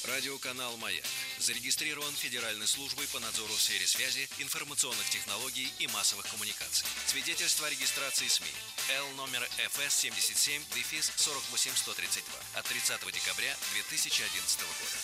Радиоканал «Маяк» зарегистрирован Федеральной службой по надзору в сфере связи, информационных технологий и массовых коммуникаций. Свидетельство о регистрации СМИ. Л номер ФС 77-48132 от 30 декабря 2011 года.